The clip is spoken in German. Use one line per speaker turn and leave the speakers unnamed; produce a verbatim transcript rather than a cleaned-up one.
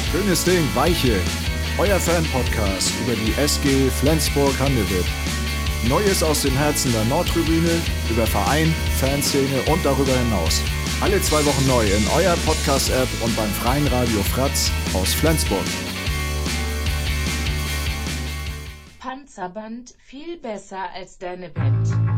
Schönes Ding, Weiche. Euer Fan-Podcast über die S G Flensburg-Handewitt. Neues aus dem Herzen der Nordtribüne, über Verein, Fanszene und darüber hinaus. Alle zwei Wochen neu in eurer Podcast-App und beim freien Radio Fratz aus Flensburg.
Panzerband viel besser als deine Band.